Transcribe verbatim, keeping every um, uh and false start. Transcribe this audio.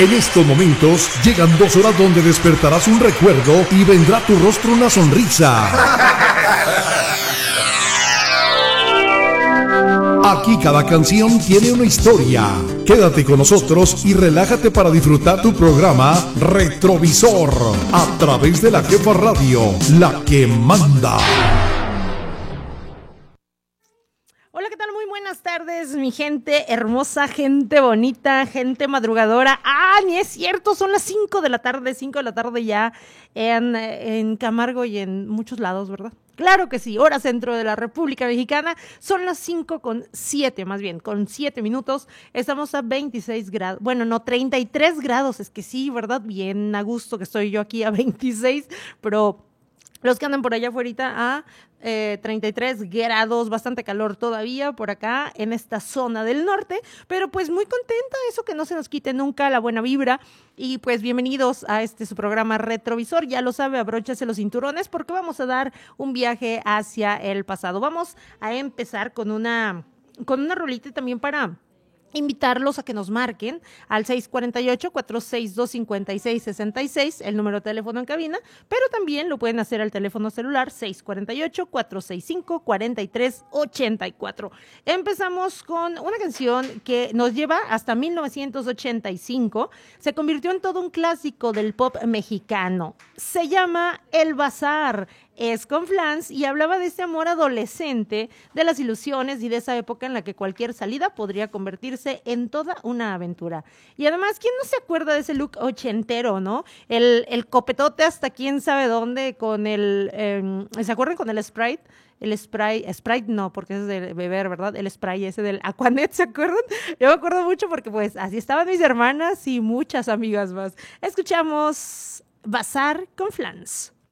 En estos momentos llegan dos horas donde despertarás un recuerdo y vendrá a tu rostro una sonrisa. Aquí cada canción tiene una historia. Quédate con nosotros y relájate para disfrutar tu programa Retrovisor a través de la Jefa Radio, la que manda. Hola, ¿qué tal? Muy buenas tardes, mi gente hermosa, gente bonita, gente madrugadora. Ah, ni es cierto, son las cinco de la tarde, cinco de la tarde ya en, en Camargo y en muchos lados, ¿verdad? Claro que sí, hora centro de la República Mexicana, son las cinco con siete, más bien, con siete minutos, estamos a veintiséis grados, bueno, no, treinta y tres grados, es que sí, ¿verdad? Bien a gusto que estoy yo aquí a veintiséis, pero los que andan por allá afuera a eh, treinta y tres grados, bastante calor todavía por acá en esta zona del norte, pero pues muy contenta, eso que no se nos quite nunca la buena vibra. Y pues bienvenidos a este su programa Retrovisor, ya lo sabe, abróchase los cinturones porque vamos a dar un viaje hacia el pasado. Vamos a empezar con una, con una rolita también para invitarlos a que nos marquen al seis cuatro ocho, cuatro seis dos, cinco seis seis seis, el número de teléfono en cabina, pero también lo pueden hacer al teléfono celular seis cuatro ocho, cuatro seis cinco, cuatro tres ocho cuatro. Empezamos con una canción que nos lleva hasta mil novecientos ochenta y cinco, se convirtió en todo un clásico del pop mexicano, se llama El Bazar. Es con Flans y hablaba de ese amor adolescente, de las ilusiones y de esa época en la que cualquier salida podría convertirse en toda una aventura. Y además, ¿quién no se acuerda de ese look ochentero, no? El, el copetote hasta quién sabe dónde con el... Eh, ¿se acuerdan con el Sprite? El spray, Sprite no, porque es de beber, ¿verdad? El spray ese del Aquanet, ¿se acuerdan? Yo me acuerdo mucho porque pues así estaban mis hermanas y muchas amigas más. Escuchamos Bazar con Flans.